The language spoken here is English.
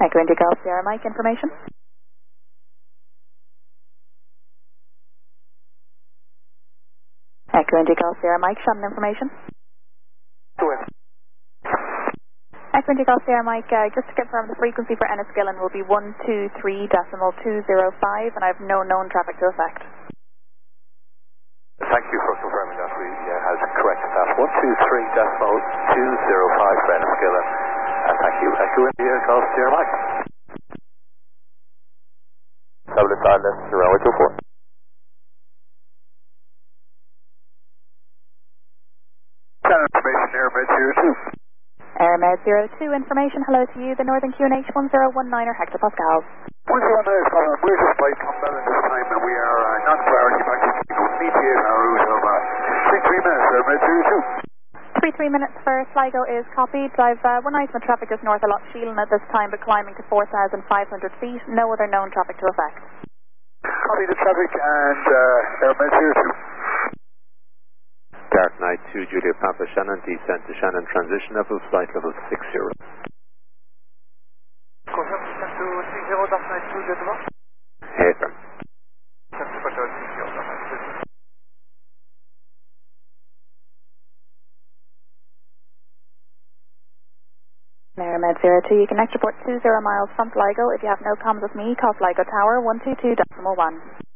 Echo Indigo Sierra Mike information. Echo Indigo Sierra Mike, Shannon information. Echo Indigo Sierra Mike, just to confirm the frequency for Enniskillen will be 123.205 and I have no known traffic to affect. Thank you for confirming that. We have corrected that. 123.205 for Enniskillen. Thank you. Echo Indigo Sierra Mike. Dublin Silence, runway 24. Information, AirMed 02. AirMed 02 information, hello to you, the Northern QNH 1019er hectopascals. 1019, we're just by Clonmel this time and we are non-priority back to Chico. Mediate our route of 33 minutes, AirMed 02. 33 minutes for Sligo is copied. I've one item of traffic just north of Loch Sheelan at this time, but climbing to 4,500 feet. No other known traffic to affect. Copy the traffic and AirMed 02. Dark Knight 2, Julia Papa Shannon, descent to Shannon, transition level, flight level 60. Confirm descent to 60, Dark Knight 2, gentlemen. Hey, sir. AirMed 02, you can next report 20 miles from Sligo. If you have no comms with me, call Sligo Tower 122.1.